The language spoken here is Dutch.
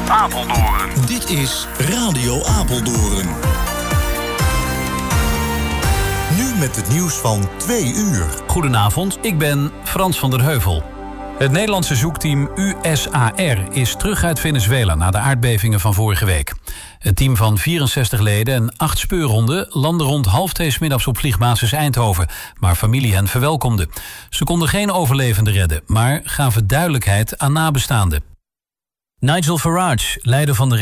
Apeldoorn. Dit is Radio Apeldoorn. Nu met het nieuws van 2 uur. Goedenavond, ik ben Frans van der Heuvel. Het Nederlandse zoekteam USAR is terug uit Venezuela na de aardbevingen van vorige week. Het team van 64 leden en 8 speurhonden landde rond 2:30 middags op vliegbasis Eindhoven, waar familie hen verwelkomde. Ze konden geen overlevenden redden, maar gaven duidelijkheid aan nabestaanden. Nigel Farage, leider van de